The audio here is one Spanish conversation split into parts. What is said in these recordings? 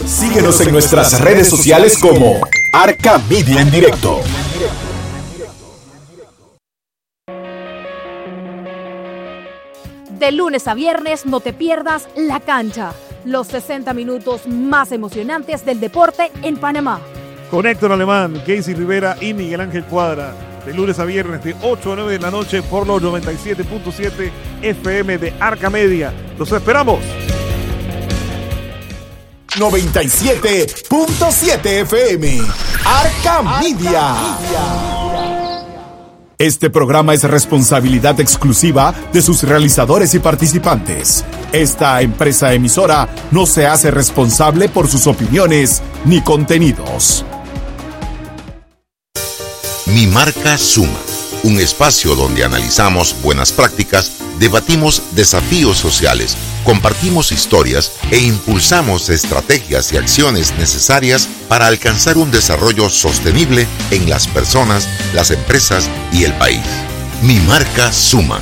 Síguenos en nuestras redes sociales como Arca Media en Directo. De lunes a viernes no te pierdas La Cancha, los 60 minutos más emocionantes del deporte en Panamá. Con Héctor Alemán, Casey Rivera y Miguel Ángel Cuadra. De lunes a viernes de 8 a 9 de la noche por los 97.7 FM de Arca Media. ¡Los esperamos! 97.7 FM Arca Media. Este programa es responsabilidad exclusiva de sus realizadores y participantes. Esta empresa emisora no se hace responsable por sus opiniones ni contenidos. Mi Marca Suma, un espacio donde analizamos buenas prácticas, debatimos desafíos sociales, compartimos historias e impulsamos estrategias y acciones necesarias para alcanzar un desarrollo sostenible en las personas, las empresas y el país. Mi Marca Suma.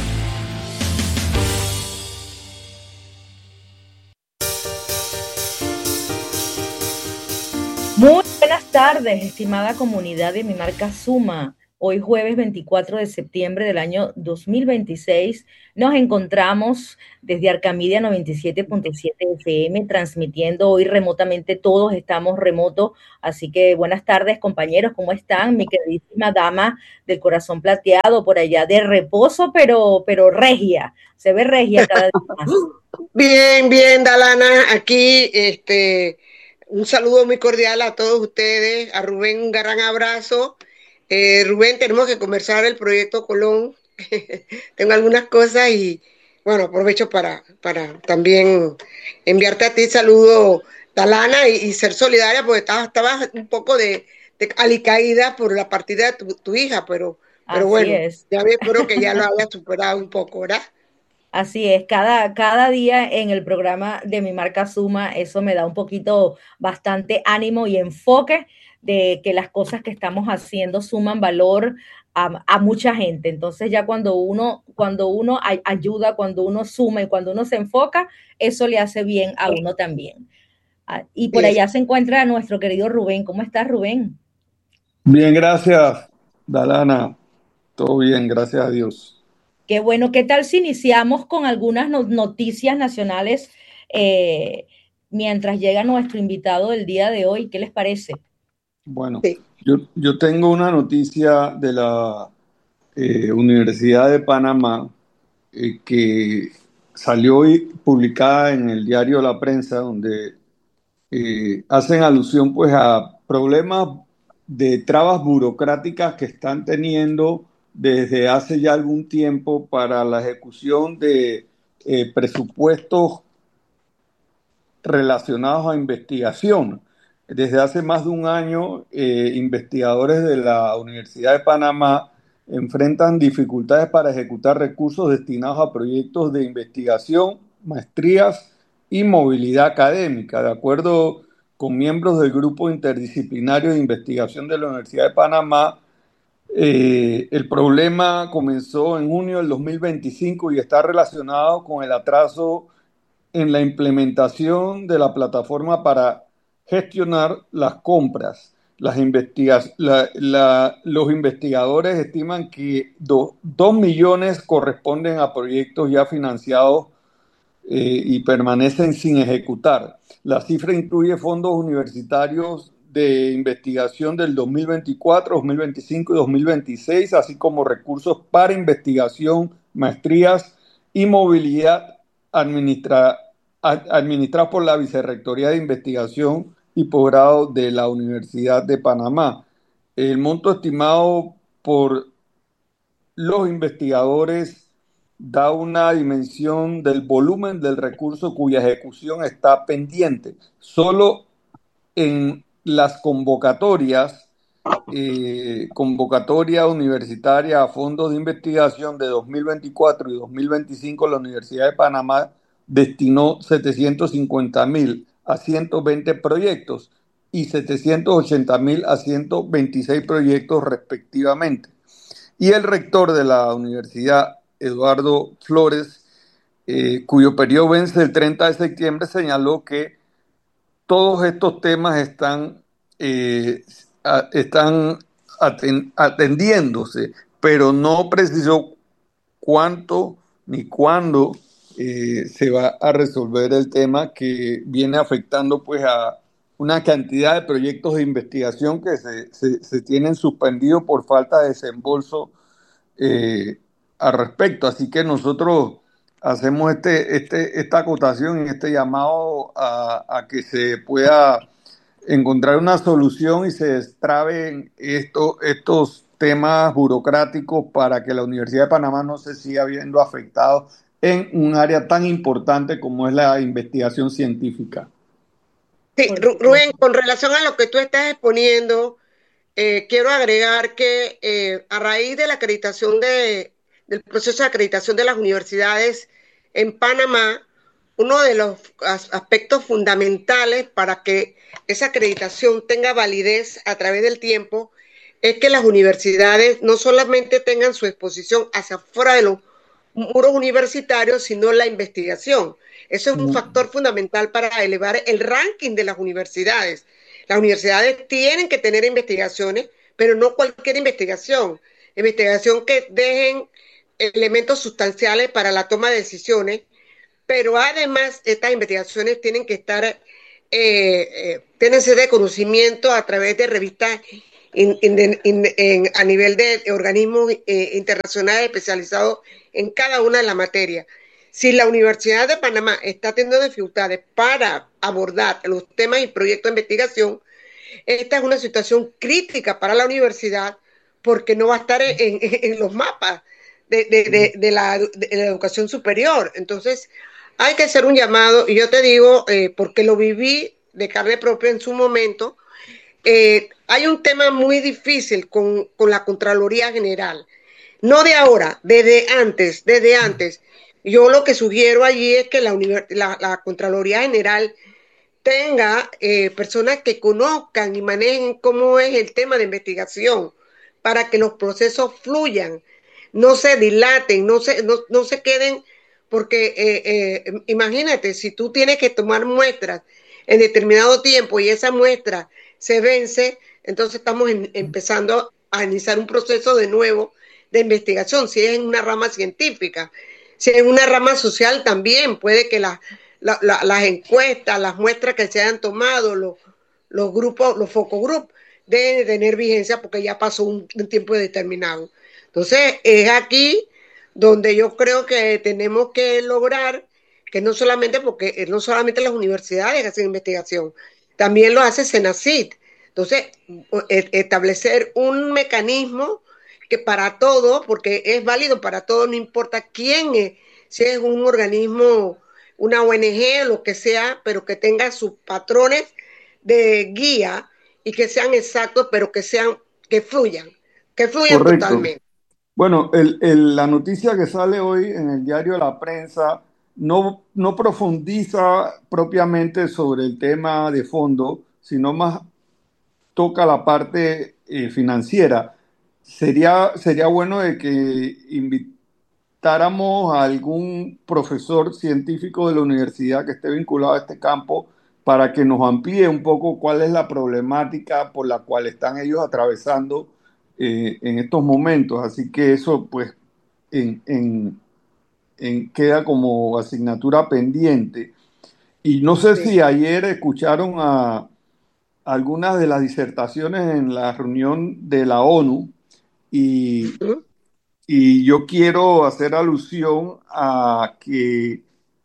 Muy buenas tardes, estimada comunidad de Mi Marca Suma. Hoy jueves 24 de septiembre del año 2026 nos encontramos desde Arcamedia 97.7 FM transmitiendo hoy remotamente, todos estamos remotos, así que buenas tardes compañeros, ¿cómo están? Mi queridísima dama del corazón plateado por allá de reposo, pero regia, se ve regia cada día más. Bien, Dalana, aquí un saludo muy cordial a todos ustedes, a Rubén un gran abrazo. Rubén, tenemos que conversar el proyecto Colón. Tengo algunas cosas y bueno, aprovecho para también enviarte a ti saludo, Dalana, y ser solidaria porque estabas un poco de alicaída por la partida de tu hija, pero bueno, ya espero que ya lo hayas superado un poco, ¿verdad? Así es, cada día en el programa de Mi Marca Suma, eso me da un poquito bastante ánimo y enfoque de que las cosas que estamos haciendo suman valor a mucha gente. Entonces ya cuando uno ayuda, cuando uno suma y cuando uno se enfoca, eso le hace bien a uno también. Y por allá se encuentra nuestro querido Rubén. ¿Cómo estás, Rubén? Bien, gracias, Dalana. Todo bien, gracias a Dios. Qué bueno. ¿Qué tal si iniciamos con algunas noticias nacionales mientras llega nuestro invitado del día de hoy? ¿Qué les parece? Bueno, yo tengo una noticia de la Universidad de Panamá que salió hoy publicada en el diario La Prensa, donde hacen alusión pues a problemas de trabas burocráticas que están teniendo desde hace ya algún tiempo para la ejecución de presupuestos relacionados a investigación. Desde hace más de un año, investigadores de la Universidad de Panamá enfrentan dificultades para ejecutar recursos destinados a proyectos de investigación, maestrías y movilidad académica. De acuerdo con miembros del Grupo Interdisciplinario de Investigación de la Universidad de Panamá, el problema comenzó en junio del 2025 y está relacionado con el atraso en la implementación de la plataforma para gestionar las compras. Los investigadores estiman que 2 millones corresponden a proyectos ya financiados y permanecen sin ejecutar. La cifra incluye fondos universitarios de investigación del 2024, 2025 y 2026, así como recursos para investigación, maestrías y movilidad administrados por la Vicerrectoría de Investigación y Posgrado de la Universidad de Panamá. El monto estimado por los investigadores da una dimensión del volumen del recurso cuya ejecución está pendiente. Solo en las convocatorias, convocatoria universitaria a fondos de investigación de 2024 y 2025, la Universidad de Panamá destinó 750,000 a 120 proyectos y 780,000 a 126 proyectos respectivamente. Y el rector de la universidad, Eduardo Flores, cuyo periodo vence el 30 de septiembre, señaló que todos estos temas están atendiéndose, pero no precisó cuánto ni cuándo se va a resolver el tema que viene afectando pues a una cantidad de proyectos de investigación que se tienen suspendidos por falta de desembolso al respecto. Así que nosotros hacemos esta acotación y este llamado a que se pueda encontrar una solución y se destraben estos temas burocráticos para que la Universidad de Panamá no se siga viendo afectado en un área tan importante como es la investigación científica. Sí, Rubén, con relación a lo que tú estás exponiendo, quiero agregar que a raíz de la acreditación del proceso de acreditación de las universidades en Panamá, uno de los aspectos fundamentales para que esa acreditación tenga validez a través del tiempo es que las universidades no solamente tengan su exposición hacia afuera de los muros universitarios, sino la investigación. Eso es un factor fundamental para elevar el ranking de las universidades. Las universidades tienen que tener investigaciones, pero no cualquier investigación. Investigación que dejen elementos sustanciales para la toma de decisiones, pero además estas investigaciones tienen que estar, tienen que ser de conocimiento a través de revistas a nivel de organismos internacionales especializados en cada una de las materias. Si la Universidad de Panamá está teniendo dificultades para abordar los temas y proyectos de investigación, esta es una situación crítica para la universidad porque no va a estar en los mapas de la educación superior. Entonces, hay que hacer un llamado, y yo te digo, porque lo viví de carne propia en su momento, hay un tema muy difícil con la Contraloría General. No de ahora, desde antes. Yo lo que sugiero allí es que la Contraloría General tenga personas que conozcan y manejen cómo es el tema de investigación para que los procesos fluyan, no se dilaten, no se queden, porque imagínate, si tú tienes que tomar muestras en determinado tiempo y esa muestra se vence, entonces estamos empezando a iniciar un proceso de nuevo de investigación, si es en una rama científica. Si es en una rama social también, puede que las encuestas, las muestras que se hayan tomado, los grupos, los focus group, deben de tener vigencia porque ya pasó un tiempo determinado. Entonces, es aquí donde yo creo que tenemos que lograr que no solamente las universidades hacen investigación, también lo hace Senacid. Entonces, establecer un mecanismo que para todo, porque es válido para todo, no importa quién es, si es un organismo, una ONG, lo que sea, pero que tenga sus patrones de guía y que sean exactos, pero que fluyan Correcto. Totalmente. Bueno, la noticia que sale hoy en el diario de La Prensa no profundiza propiamente sobre el tema de fondo, sino más toca la parte financiera. Sería bueno de que invitáramos a algún profesor científico de la universidad que esté vinculado a este campo para que nos amplíe un poco cuál es la problemática por la cual están ellos atravesando en estos momentos. Así que eso pues queda como asignatura pendiente. Y no sé si ayer escucharon a algunas de las disertaciones en la reunión de la ONU y yo quiero hacer alusión a que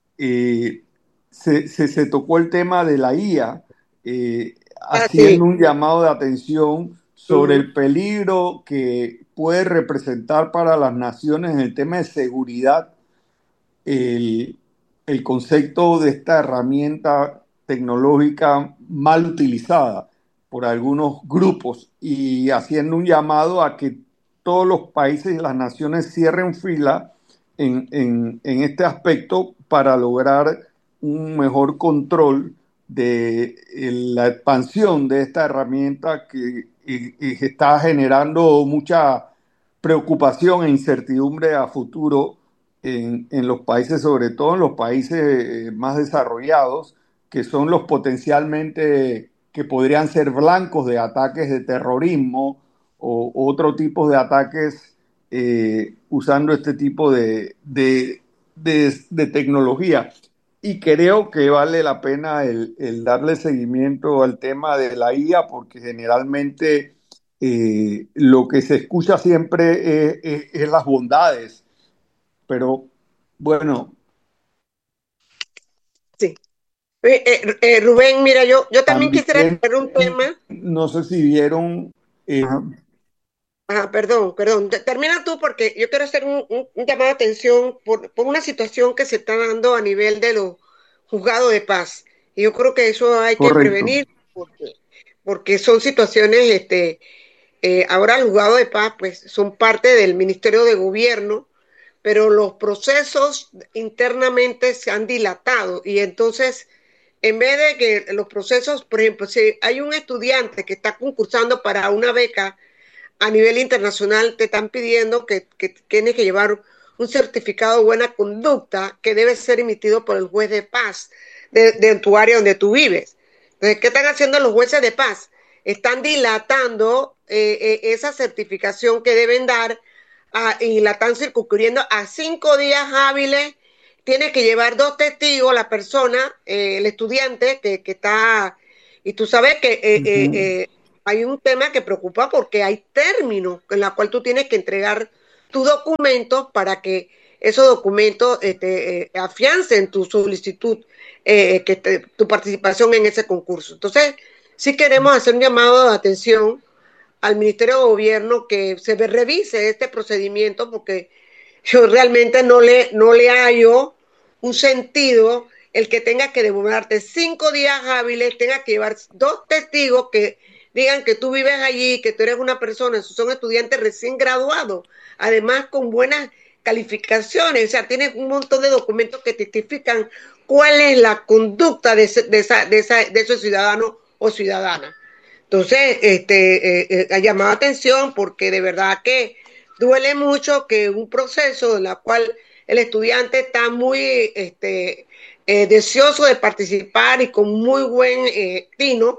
se tocó el tema de la IA, haciendo un llamado de atención sobre el peligro que puede representar para las naciones en el tema de seguridad el concepto de esta herramienta tecnológica mal utilizada por algunos grupos y haciendo un llamado a que todos los países y las naciones cierren fila en este aspecto para lograr un mejor control de la expansión de esta herramienta que está generando mucha preocupación e incertidumbre a futuro en los países, sobre todo en los países más desarrollados, que son los potencialmente que podrían ser blancos de ataques de terrorismo o otro tipo de ataques usando este tipo de tecnología. Y creo que vale la pena el darle seguimiento al tema de la IA porque generalmente lo que se escucha siempre es las bondades, pero bueno. Sí. Rubén, mira, yo también quisiera También, traer un tema. no sé si vieron, Perdón. Termina tú porque yo quiero hacer un llamado de atención por una situación que se está dando a nivel de los juzgados de paz. Y yo creo que eso hay que correcto. prevenir porque son situaciones, ahora el juzgado de paz pues son parte del Ministerio de Gobierno, pero los procesos internamente se han dilatado y entonces en vez de que los procesos, por ejemplo, si hay un estudiante que está concursando para una beca a nivel internacional, te están pidiendo que tienes que llevar un certificado de buena conducta que debe ser emitido por el juez de paz de tu área donde tú vives. Entonces, ¿qué están haciendo los jueces de paz? Están dilatando esa certificación que deben dar y la están circunscribiendo a 5 días hábiles. Tiene que llevar 2 testigos, la persona, el estudiante que está, y tú sabes que hay un tema que preocupa porque hay términos en los cuales tú tienes que entregar tus documentos para que esos documentos afiancen tu solicitud, tu participación en ese concurso. Entonces, sí queremos hacer un llamado de atención al Ministerio de Gobierno que se revise este procedimiento porque yo realmente no le hallo un sentido el que tenga que demorarte 5 días hábiles, tenga que llevar 2 testigos que digan que tú vives allí, que tú eres una persona, son estudiantes recién graduados, además con buenas calificaciones, o sea, tienes un montón de documentos que testifican cuál es la conducta de ese ciudadano o ciudadana. Entonces, ha llamado atención porque de verdad que duele mucho que un proceso en el cual el estudiante está muy deseoso de participar y con muy buen tino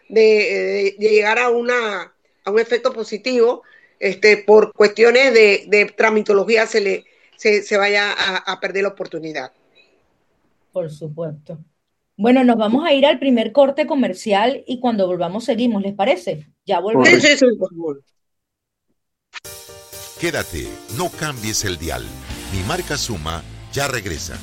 de llegar a un efecto positivo, por cuestiones de tramitología se vaya a perder la oportunidad. Por supuesto. Bueno, nos vamos a ir al primer corte comercial y cuando volvamos seguimos, ¿les parece? Ya volvemos. Sí, por favor. Quédate, no cambies el dial. Mi marca Suma ya regresa.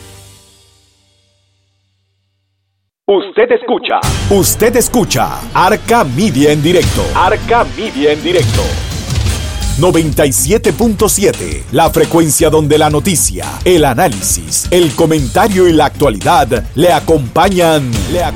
Usted escucha Arca Media en directo. Arca Media en directo. 97.7, la frecuencia donde la noticia, el análisis, el comentario y la actualidad le acompañan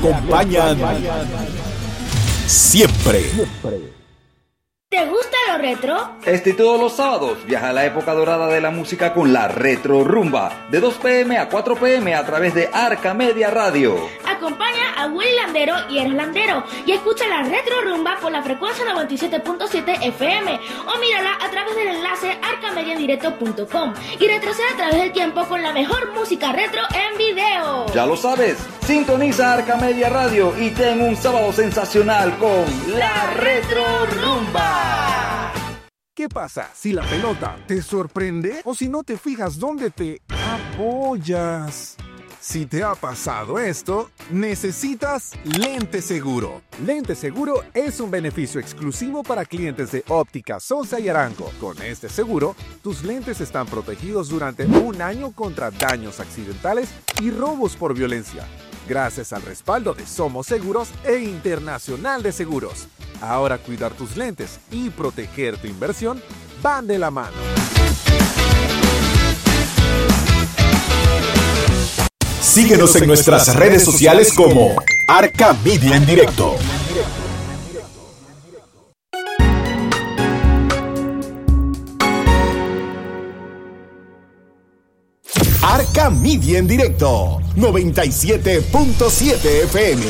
siempre. ¿Te gusta lo retro? Este y todos los sábados viaja a la época dorada de la música con la Retro Rumba, de 2 p.m. a 4 p.m. a través de Arca Media Radio. Acompaña a Willy Landero y Eros Landero y escucha la Retro Rumba por la frecuencia 97.7 FM o mírala a través del enlace arcamediandirecto.com y retrocede a través del tiempo con la mejor música retro en video. Ya lo sabes, sintoniza Arca Media Radio y ten un sábado sensacional con la Retro Rumba. ¿Qué pasa si la pelota te sorprende o si no te fijas dónde te apoyas? Si te ha pasado esto, necesitas Lente Seguro. Lente Seguro es un beneficio exclusivo para clientes de Óptica Sosa y Arango. Con este seguro, tus lentes están protegidos durante 1 año contra daños accidentales y robos por violencia, gracias al respaldo de Somos Seguros e Internacional de Seguros. Ahora cuidar tus lentes y proteger tu inversión van de la mano. Síguenos en nuestras redes sociales como Arca Media en directo. Arca Media en directo, 97.7 FM.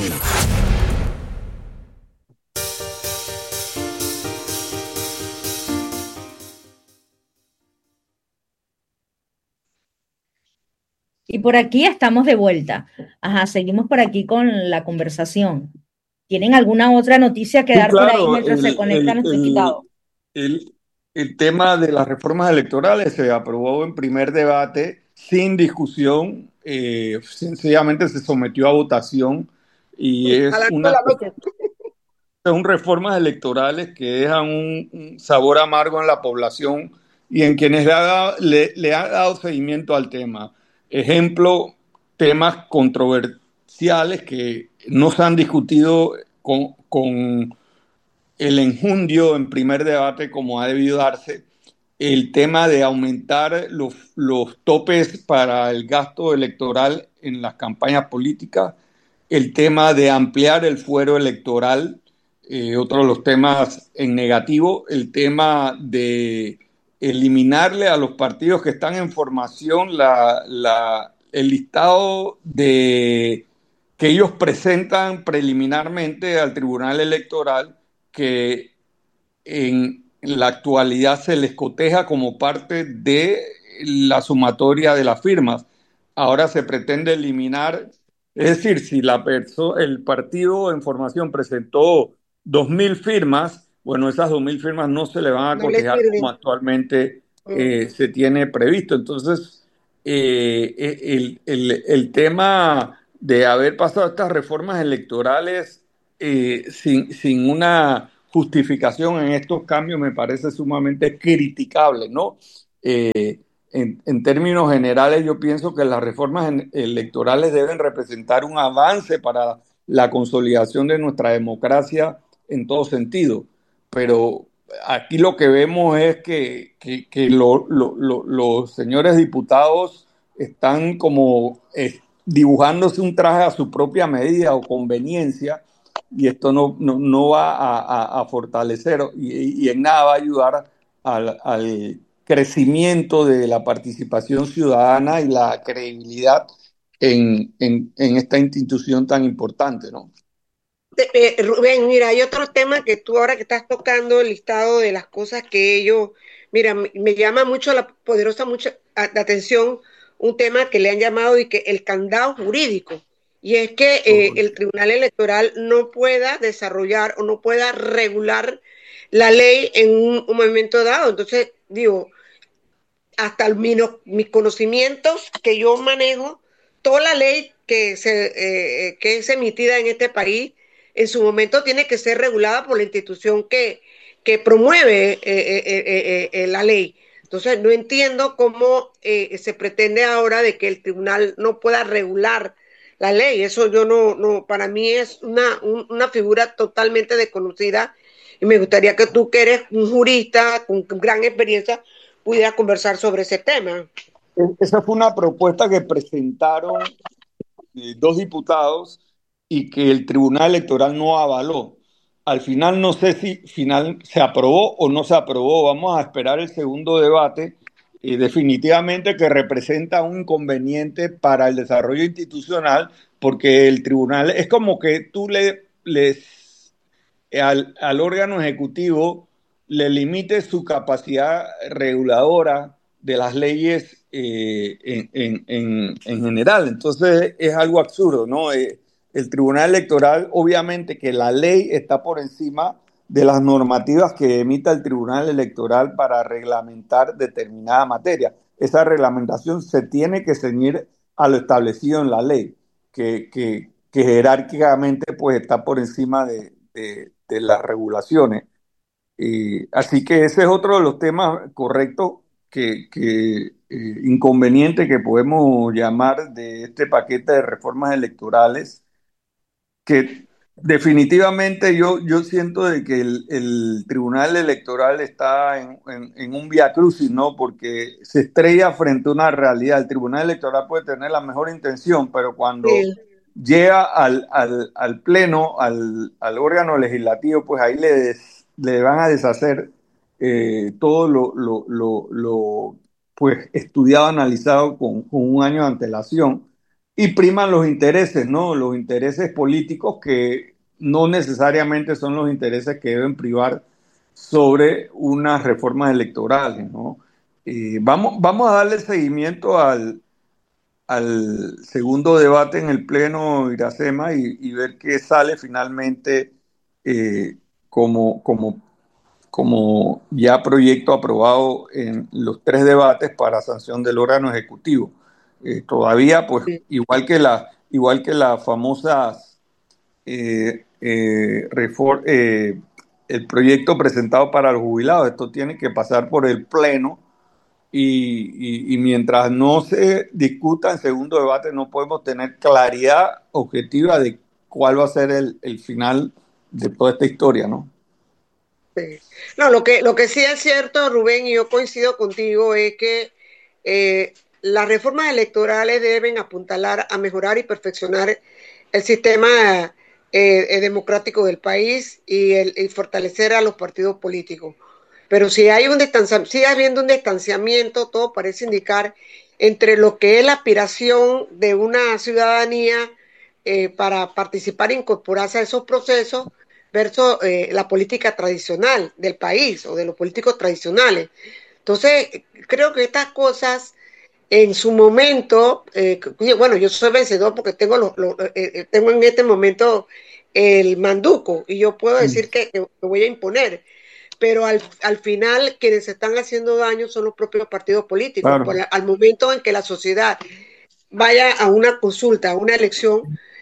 Y por aquí estamos de vuelta. Ajá, seguimos por aquí con la conversación. ¿Tienen alguna otra noticia que Sí, dar por ahí claro, mientras se conecta nuestro invitado? el, el tema de las reformas electorales se aprobó en primer debate sin discusión, sencillamente se sometió a votación y A es las 9 de una, la noche. son reformas electorales que dejan un sabor amargo en la población y en quienes le ha dado seguimiento al tema. Ejemplo, temas controversiales que no se han discutido con el enjundio en primer debate como ha debido darse, el tema de aumentar los topes para el gasto electoral en las campañas políticas, el tema de ampliar el fuero electoral, otro de los temas en negativo, el tema de eliminarle a los partidos que están en formación el listado de que ellos presentan preliminarmente al Tribunal Electoral, que en la actualidad se les coteja como parte de la sumatoria de las firmas. Ahora se pretende eliminar, es decir, si el partido en formación presentó 2.000 firmas, bueno, esas 2.000 firmas no se le van a No le cotejar como sirven. actualmente Mm. se tiene previsto. Entonces, el tema de haber pasado estas reformas electorales sin una justificación en estos cambios me parece sumamente criticable, ¿no? En términos generales, yo pienso que las reformas electorales deben representar un avance para la consolidación de nuestra democracia en todo sentido, pero aquí lo que vemos es que los señores diputados están como dibujándose un traje a su propia medida o conveniencia, y esto no va a fortalecer y en nada va a ayudar al crecimiento de la participación ciudadana y la credibilidad en esta institución tan importante, ¿no? Rubén, mira, hay otro tema que tú ahora que estás tocando el listado de las cosas que ellos, mira, me llama mucho la atención un tema que le han llamado y que el candado jurídico, y es que el Tribunal Electoral no pueda desarrollar o no pueda regular la ley en un momento dado. Entonces, digo, hasta mis conocimientos que yo manejo, toda la ley que es emitida en este país, en su momento tiene que ser regulada por la institución que promueve la ley. Entonces, no entiendo cómo se pretende ahora de que el tribunal no pueda regular la ley. Eso yo no para mí es una figura totalmente desconocida, y me gustaría que tú, que eres un jurista con gran experiencia, pudiera conversar sobre ese tema. Esa fue una propuesta que presentaron dos diputados y que el Tribunal Electoral no avaló. Al final no sé si se aprobó o no se aprobó. Vamos a esperar el segundo debate. Definitivamente que representa un inconveniente para el desarrollo institucional, porque el tribunal es como que tú al órgano ejecutivo le limite su capacidad reguladora de las leyes en general. Entonces es algo absurdo, ¿no? El Tribunal Electoral, obviamente que la ley está por encima de las normativas que emita el Tribunal Electoral para reglamentar determinada materia. Esa reglamentación se tiene que ceñir a lo establecido en la ley, que jerárquicamente pues está por encima de las regulaciones. Así que ese es otro de los temas correctos inconveniente que podemos llamar de este paquete de reformas electorales, que definitivamente yo siento de que el Tribunal Electoral está en un vía crucis, ¿no? Porque se estrella frente a una realidad. El Tribunal Electoral puede tener la mejor intención, pero cuando Sí. llega al Pleno, al órgano legislativo, pues ahí le van a deshacer todo lo, pues, estudiado, analizado con un año de antelación, y priman los intereses, ¿no? Los intereses políticos, que no necesariamente son los intereses que deben privar sobre unas reformas electorales, ¿no? Vamos a darle seguimiento al segundo debate en el Pleno Iracema y ver qué sale finalmente como, como, como ya proyecto aprobado en los 3 debates para sanción del órgano ejecutivo. Todavía, pues, igual que las famosas el proyecto presentado para los jubilados, esto tiene que pasar por el Pleno y mientras no se discuta en segundo debate no podemos tener claridad objetiva de cuál va a ser el final de toda esta historia, ¿no? Sí. No, lo que sí es cierto, Rubén, y yo coincido contigo, es que las reformas electorales deben apuntalar a mejorar y perfeccionar el sistema democrático del país y fortalecer a los partidos políticos. Pero si hay sigue habiendo un distanciamiento, todo parece indicar, entre lo que es la aspiración de una ciudadanía para participar e incorporarse a esos procesos versus la política tradicional del país o de los políticos tradicionales. Entonces, creo que estas cosas en su momento, bueno, yo soy vencedor porque tengo en este momento el manduco y yo puedo decir que voy a imponer, pero al final quienes están haciendo daño son los propios partidos políticos. Claro. Al momento en que la sociedad vaya a una consulta, a una elección,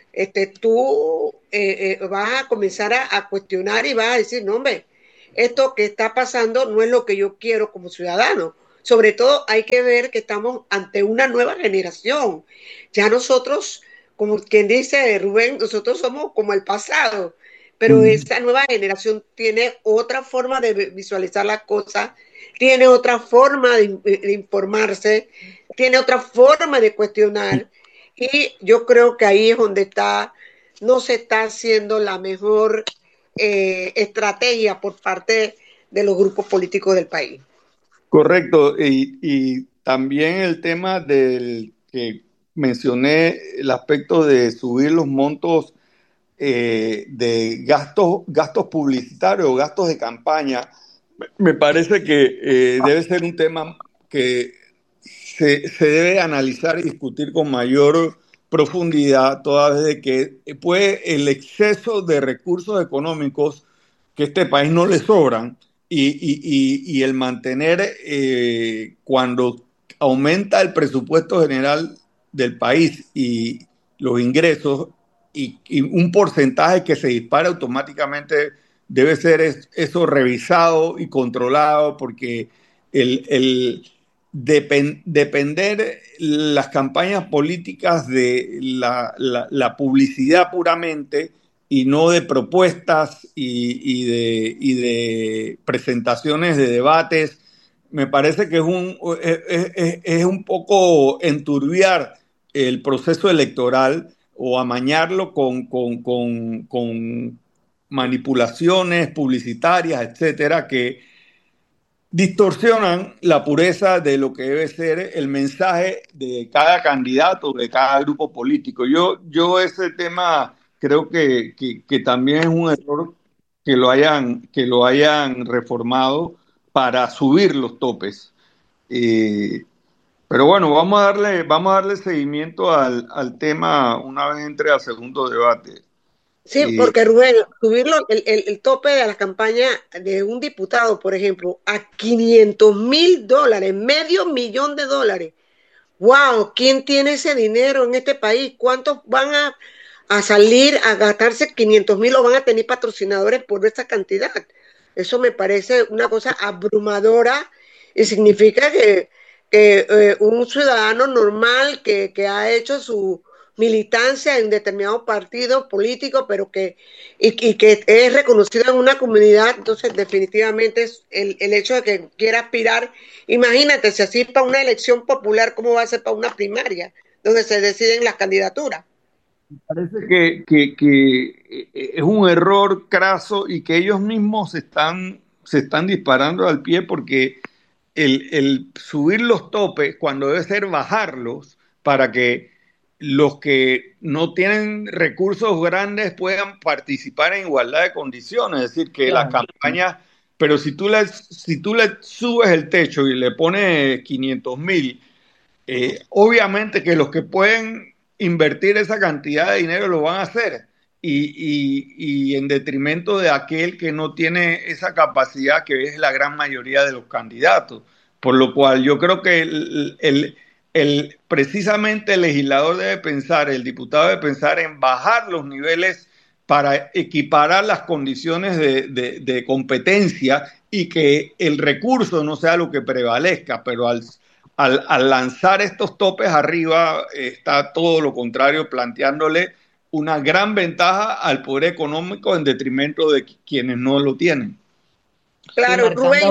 tú vas a comenzar a cuestionar y vas a decir, no, hombre, esto que está pasando no es lo que yo quiero como ciudadano. Sobre todo hay que ver que estamos ante una nueva generación. Ya nosotros, como quien dice Rubén, nosotros somos como el pasado, pero esa nueva generación tiene otra forma de visualizar las cosas, tiene otra forma de informarse, tiene otra forma de cuestionar, y yo creo que ahí es donde no se está haciendo la mejor estrategia por parte de los grupos políticos del país. Correcto, y también el tema del que mencioné, el aspecto de subir los montos de gastos publicitarios o gastos de campaña, me parece que debe ser un tema que se debe analizar y discutir con mayor profundidad, toda vez de que el exceso de recursos económicos que a este país no le sobran y el mantener cuando aumenta el presupuesto general del país y los ingresos y un porcentaje que se dispara automáticamente, debe ser eso revisado y controlado, porque depender las campañas políticas de la publicidad puramente y no de propuestas y de presentaciones de debates, me parece que es un poco enturbiar el proceso electoral o amañarlo con manipulaciones publicitarias, etcétera, que distorsionan la pureza de lo que debe ser el mensaje de cada candidato, de cada grupo político. Yo ese tema creo que también es un error que lo hayan reformado para subir los topes. Pero bueno, vamos a darle seguimiento al tema una vez entre al segundo debate. Sí, porque Rubén, subirlo el tope de la campaña de un diputado, por ejemplo, a $500,000, $500,000. ¡Wow! ¿Quién tiene ese dinero en este país? ¿Cuántos van a salir a gastarse 500,000 o van a tener patrocinadores por esa cantidad? Eso me parece una cosa abrumadora y significa que un ciudadano normal que ha hecho su militancia en determinado partido político, pero que es reconocido en una comunidad, entonces definitivamente es el hecho de que quiera aspirar. Imagínate, si así para una elección popular, ¿cómo va a ser para una primaria, donde se deciden las candidaturas? Me parece que es un error craso y que ellos mismos se están disparando al pie, porque el subir los topes cuando debe ser bajarlos para que los que no tienen recursos grandes puedan participar en igualdad de condiciones, es decir, que las campañas, pero si tú le subes el techo y le pones 500,000, Obviamente que los que pueden invertir esa cantidad de dinero lo van a hacer y en detrimento de aquel que no tiene esa capacidad, que es la gran mayoría de los candidatos. Por lo cual yo creo que precisamente el legislador debe pensar, el diputado debe pensar en bajar los niveles para equiparar las condiciones de competencia y que el recurso no sea lo que prevalezca, pero al lanzar estos topes arriba está todo lo contrario, planteándole una gran ventaja al poder económico en detrimento de quienes no lo tienen. Claro, Rubén,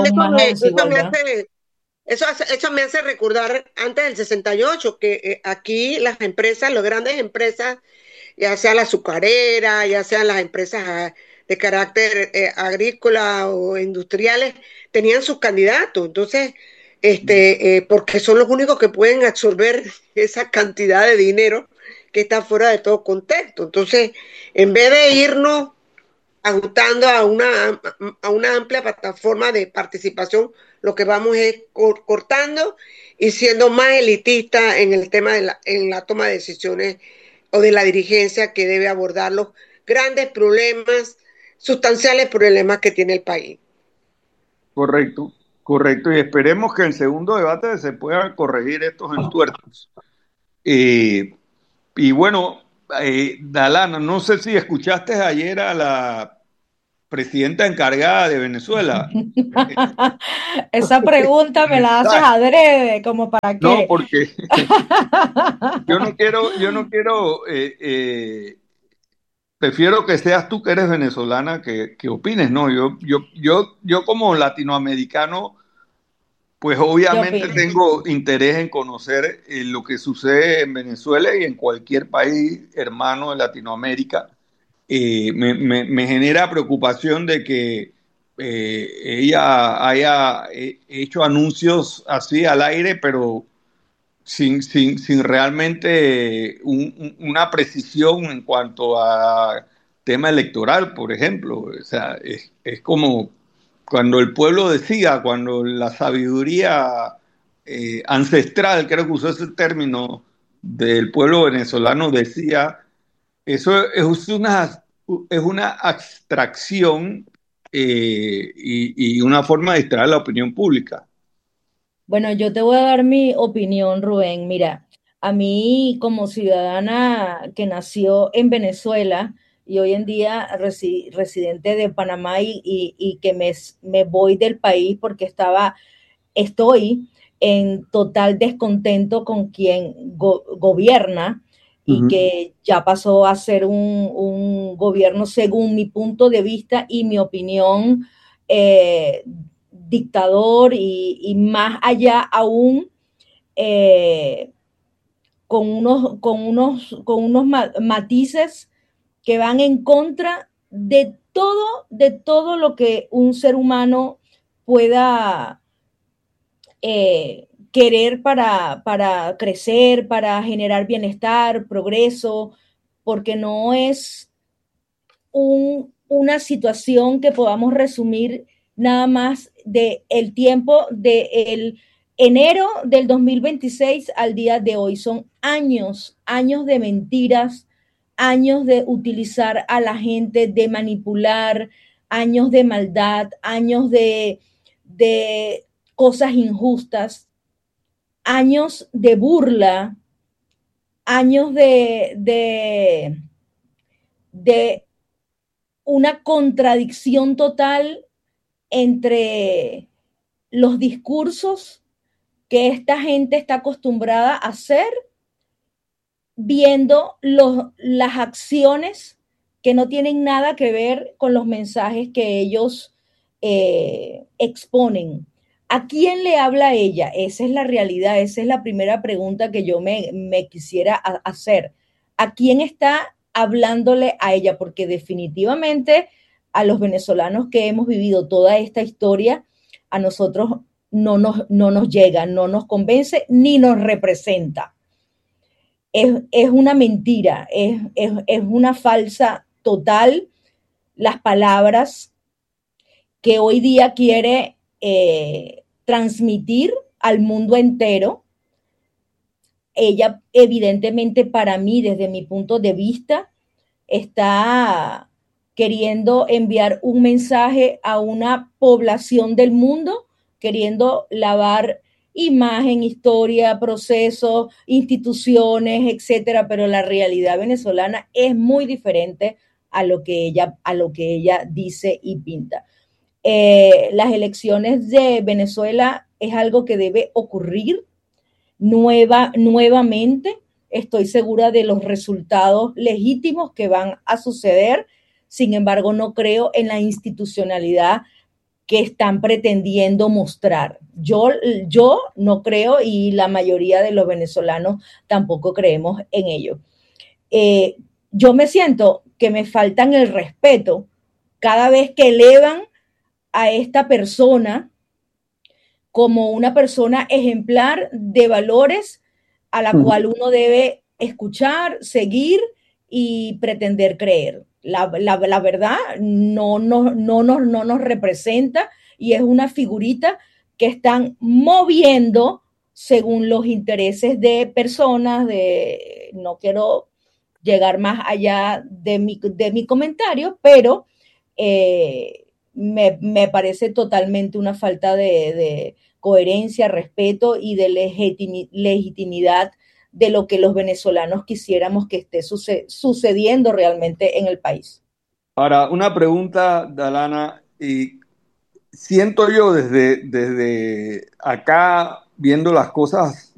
eso eso me hace recordar antes del 68, que aquí las empresas, las grandes empresas, ya sea la azucarera, ya sean las empresas de carácter agrícola o industriales, tenían sus candidatos. Entonces, porque son los únicos que pueden absorber esa cantidad de dinero que está fuera de todo contexto. Entonces, en vez de irnos ajustando a una amplia plataforma de participación, lo que vamos es cortando y siendo más elitista en el tema en la toma de decisiones o de la dirigencia que debe abordar los grandes problemas, sustanciales problemas que tiene el país. Correcto, correcto. Y esperemos que en el segundo debate se puedan corregir estos entuertos. Y bueno, Dalana, no sé si escuchaste ayer a la presidenta encargada de Venezuela. Esa pregunta me la haces adrede, ¿como para qué? No, porque yo no quiero, prefiero que seas tú que eres venezolana que opines, ¿no? Yo como latinoamericano, pues obviamente tengo interés en conocer lo que sucede en Venezuela y en cualquier país hermano de Latinoamérica. Me genera preocupación de que ella haya hecho anuncios así al aire, pero sin realmente una precisión en cuanto a tema electoral, por ejemplo. O sea, es como cuando el pueblo decía, cuando la sabiduría ancestral, creo que usó ese término, del pueblo venezolano decía, eso es una abstracción y una forma de distraer la opinión pública. Bueno, yo te voy a dar mi opinión, Rubén. Mira, a mí como ciudadana que nació en Venezuela y hoy en día residente de Panamá y que me voy del país porque estoy en total descontento con quien gobierna y que ya pasó a ser un gobierno, según mi punto de vista y mi opinión, dictador y más allá aún, con unos matices que van en contra de todo lo que un ser humano pueda querer para crecer, para generar bienestar, progreso, porque no es una situación que podamos resumir nada más del tiempo del enero del 2026 al día de hoy. Son años de mentiras, años de utilizar a la gente, de manipular, años de maldad, años de cosas injustas, años de burla, años de una contradicción total entre los discursos que esta gente está acostumbrada a hacer, viendo las acciones que no tienen nada que ver con los mensajes que ellos exponen. ¿A quién le habla ella? Esa es la realidad, esa es la primera pregunta que yo me quisiera hacer. ¿A quién está hablándole a ella? Porque definitivamente a los venezolanos que hemos vivido toda esta historia, a nosotros no nos llega, no nos convence ni nos representa. Es una mentira, es una falsa total las palabras que hoy día quiere transmitir al mundo entero ella evidentemente para mí, desde mi punto de vista, está queriendo enviar un mensaje a una población del mundo, queriendo lavar imagen, historia, procesos, instituciones, etcétera, pero la realidad venezolana es muy diferente a lo que ella dice y pinta. Las elecciones de Venezuela es algo que debe ocurrir nuevamente. Estoy segura de los resultados legítimos que van a suceder. Sin embargo, no creo en la institucionalidad que están pretendiendo mostrar. Yo no creo, y la mayoría de los venezolanos tampoco creemos en ello. Yo me siento que me faltan el respeto cada vez que elevan a esta persona como una persona ejemplar de valores a la cual uno debe escuchar, seguir y pretender creer. La verdad no nos representa y es una figurita que están moviendo según los intereses de personas. No quiero llegar más allá de mi comentario, pero me parece totalmente una falta de coherencia, respeto y de legitimidad de lo que los venezolanos quisiéramos que esté sucediendo realmente en el país. Ahora, una pregunta, Dalana, y siento yo desde acá, viendo las cosas